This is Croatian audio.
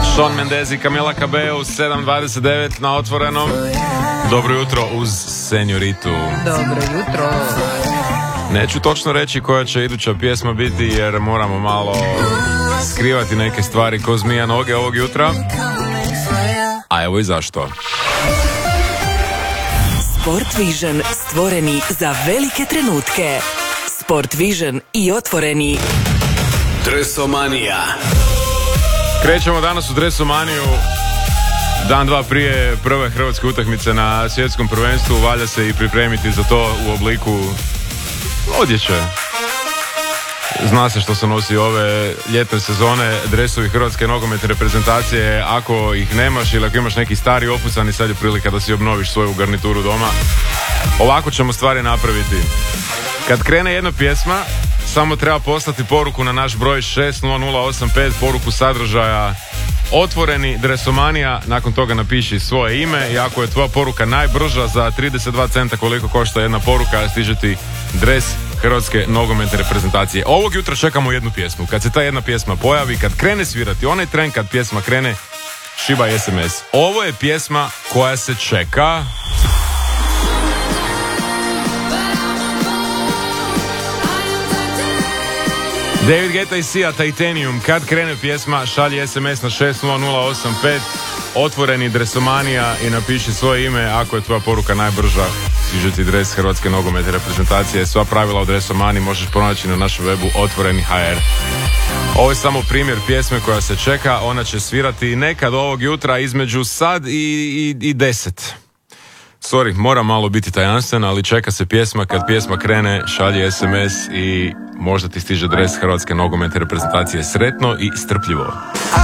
Shawn Mendes i Camila Cabello u 7:29 na Otvorenom. Dobro jutro uz Senjoritu. Dobro jutro. Neću točno reći koja će iduća pjesma biti jer moramo malo skrivati neke stvari ko zmija noge ovog jutra. A evo i zašto. Sport Vision, stvoreni za velike trenutke. Sport Vision i Otvoreni. Dresomanija. Krećemo danas u Dresomaniju. Dan, dva prije prve hrvatske utakmice na svjetskom prvenstvu. Valja se i pripremiti za to u obliku odjeće. Zna se što se nosi ove ljetne sezone, dresovi hrvatske nogometne reprezentacije. Ako ih nemaš ili ako imaš neki stari opucani, sad je prilika da si obnoviš svoju garnituru doma. Ovako ćemo stvari napraviti. Kad krene jedna pjesma, samo treba poslati poruku na naš broj 60085, poruku sadržaja Otvoreni Dresomanija, nakon toga napiši svoje ime i ako je tvoja poruka najbrža, za 32 centa koliko košta jedna poruka, stiže ti dres hrvatske nogometne reprezentacije. Ovog jutra čekamo jednu pjesmu. Kad se ta jedna pjesma pojavi, kad krene svirati, onaj tren kad pjesma krene, šibaj SMS. Ovo je pjesma koja se čeka. David Guetta i Sia, Titanium. Kad krene pjesma, šalji SMS na 60085, Otvoreni Dresomanija i napiši svoje ime. Ako je tvoja poruka najbrža, stiže ti dres hrvatske nogometne reprezentacije. Sva pravila o Dresomaniji možeš pronaći na našem webu Otvoreni.hr. Ovo je samo primjer pjesme koja se čeka. Ona će svirati nekad ovog jutra između sad i 10. Sorry, mora malo biti tajanstven, ali čeka se pjesma. Kad pjesma krene, šalji SMS i možda ti stiže dres hrvatske nogometne reprezentacije. Sretno i strpljivo.